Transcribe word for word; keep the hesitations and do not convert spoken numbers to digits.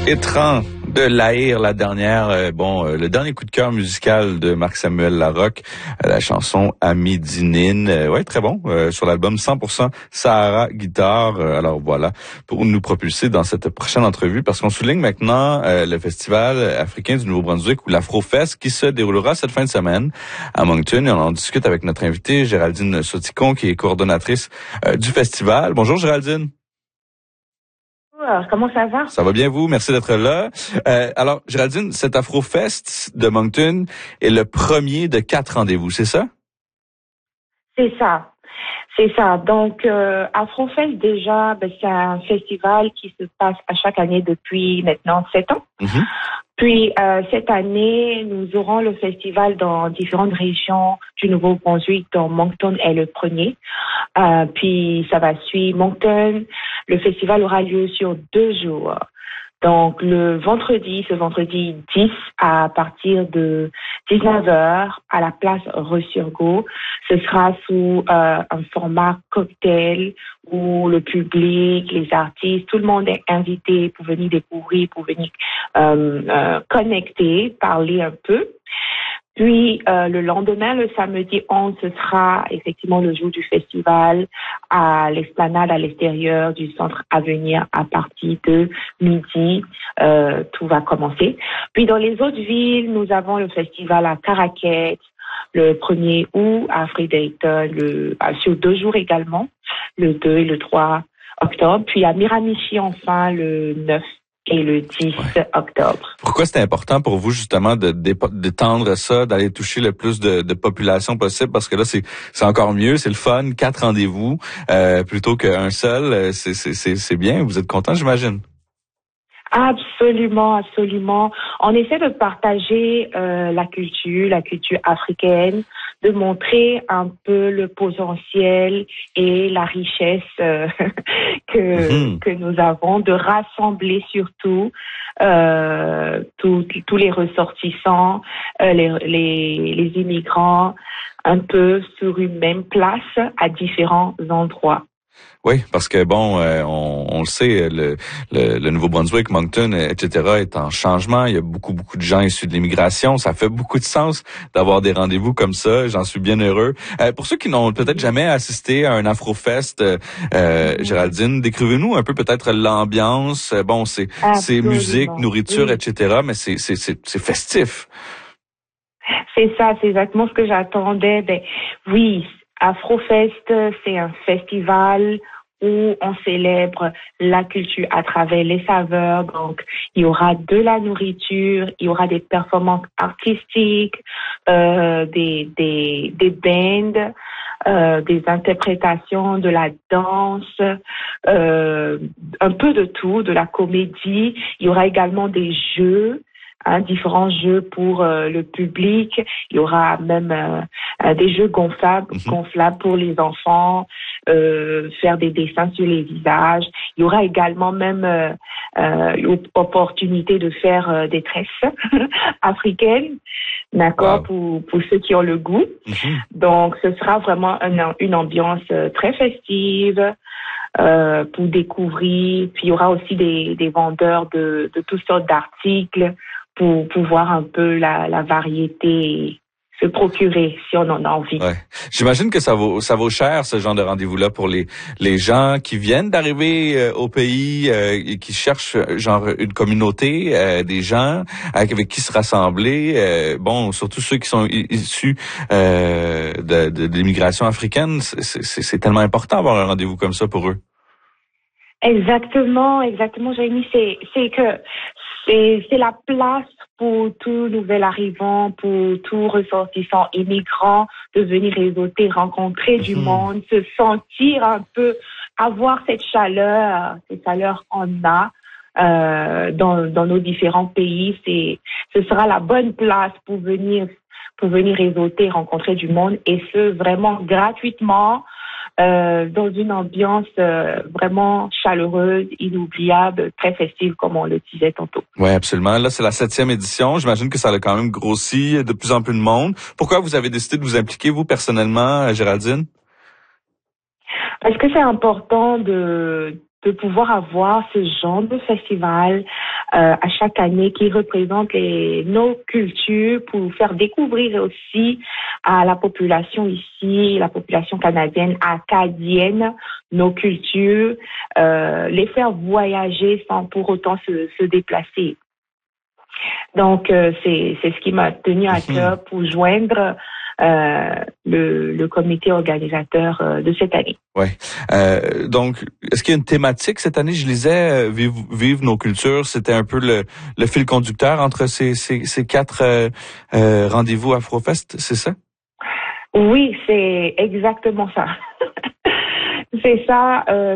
Étrange de l'Aïr, la dernière, euh, bon, euh, le dernier coup de cœur musical de Marc-Samuel Larocque, euh, la chanson Ami Dinine, euh, ouais, très bon, euh, sur l'album cent pour cent Sahara Guitare. Euh, alors voilà, pour nous propulser dans cette prochaine entrevue, parce qu'on souligne maintenant euh, le Festival africain du Nouveau-Brunswick ou l'Afrofest qui se déroulera cette fin de semaine à Moncton. Et on en discute avec notre invitée Géraldine Sauticon, qui est coordonnatrice euh, du festival. Bonjour Géraldine. Comment ça va? Ça va bien, vous? Merci d'être là. Euh, alors, Géraldine, cet Afrofest de Moncton est le premier de quatre rendez-vous, c'est ça? C'est ça. C'est ça. Donc, euh, Afrofest, déjà, ben, c'est un festival qui se passe à chaque année depuis maintenant sept ans. Mm-hmm. Puis, euh, cette année, nous aurons le festival dans différentes régions du Nouveau-Brunswick, dont Moncton est le premier. Euh, puis, ça va suivre Moncton. Le festival aura lieu sur deux jours. Donc, le vendredi, ce vendredi dix, à partir de dix-neuf heures, à la place Resurgo, ce sera sous euh, un format cocktail où le public, les artistes, tout le monde est invité pour venir découvrir, pour venir euh, euh, connecter, parler un peu. Puis, euh, le lendemain, le samedi onze, ce sera effectivement le jour du festival à l'esplanade à l'extérieur du centre Avenir à partir de midi. Euh, tout va commencer. Puis, dans les autres villes, nous avons le festival à Caraquet le premier août, à Fredericton, le, sur deux jours également, le deux et le trois octobre. Puis, à Miramichi, enfin, le neuf et le dix ouais. octobre. Pourquoi c'était important pour vous justement de d'étendre ça, d'aller toucher le plus de, de population possible? Parce que là, c'est c'est encore mieux, c'est le fun, quatre rendez-vous euh, plutôt qu'un seul. C'est c'est c'est c'est bien. Vous êtes content, j'imagine? Absolument, absolument. On essaie de partager euh, la culture, la culture africaine, de montrer un peu le potentiel et la richesse euh, que mm-hmm. que nous avons, de rassembler surtout euh, tous tous les ressortissants, euh, les, les les immigrants, un peu sur une même place à différents endroits. Oui, parce que bon, euh, on, on le sait, le, le, le Nouveau-Brunswick, Moncton, et cetera est en changement. Il y a beaucoup, beaucoup de gens issus de l'immigration. Ça fait beaucoup de sens d'avoir des rendez-vous comme ça. J'en suis bien heureux. Euh, pour ceux qui n'ont peut-être jamais assisté à un Afrofest, euh, mm-hmm. Géraldine, décrivez-nous un peu peut-être l'ambiance. Bon, c'est, c'est musique, nourriture, oui. et cetera, mais c'est, c'est, c'est, c'est festif. C'est ça, c'est exactement ce que j'attendais. Ben, oui. Afrofest, c'est un festival où on célèbre la culture à travers les saveurs. Donc, il y aura de la nourriture, il y aura des performances artistiques, euh, des des des bands, euh, des interprétations, de la danse, euh, un peu de tout, de la comédie. Il y aura également des jeux. Hein, différents jeux pour euh, le public. Il y aura même euh, des jeux gonflables, mm-hmm. gonflables pour les enfants, euh, faire des dessins sur les visages. Il y aura également même euh, euh, l'opportunité de faire euh, des tresses africaines, d'accord, wow. pour pour ceux qui ont le goût. Mm-hmm. Donc, ce sera vraiment une, une ambiance très festive. Euh, pour découvrir. Puis il y aura aussi des, des vendeurs de, de toutes sortes d'articles pour pouvoir un peu la, la variété et se procurer si on en a envie. Ouais. J'imagine que ça vaut ça vaut cher ce genre de rendez-vous-là pour les les gens qui viennent d'arriver euh, au pays euh, et qui cherchent genre une communauté, euh, des gens avec, avec qui se rassembler. Euh, bon, surtout ceux qui sont issus euh, de, de, de l'immigration africaine, c'est, c'est, c'est tellement important d'avoir un rendez-vous comme ça pour eux. Exactement, exactement, Jérémy. C'est c'est que c'est c'est la place pour tout nouvel arrivant, pour tout ressortissant immigrant, de venir réseauter, rencontrer mmh. du monde, se sentir un peu, avoir cette chaleur, cette chaleur qu'on a euh, dans, dans nos différents pays. C'est, ce sera la bonne place pour venir, pour venir réseauter, rencontrer du monde, et ce, vraiment gratuitement. Euh, dans une ambiance euh, vraiment chaleureuse, inoubliable, très festive, comme on le disait tantôt. Oui, absolument. Là, c'est la septième édition. J'imagine que ça a quand même grossi, de plus en plus de monde. Pourquoi vous avez décidé de vous impliquer, vous, personnellement, Géraldine? Parce que c'est important de de pouvoir avoir ce genre de festival euh, à chaque année qui représentent les, nos cultures pour faire découvrir aussi à la population ici, la population canadienne, acadienne, nos cultures, euh, les faire voyager sans pour autant se, se déplacer. Donc, euh, c'est, c'est ce qui m'a tenu à cœur pour joindre euh, le, le comité organisateur euh, de cette année. Ouais. Euh, donc, est-ce qu'il y a une thématique cette année? Je lisais, euh, vive, vive nos cultures, c'était un peu le, le fil conducteur entre ces, ces, ces quatre euh, euh, rendez-vous Afrofest, c'est ça? Oui, c'est exactement ça. C'est ça. Euh,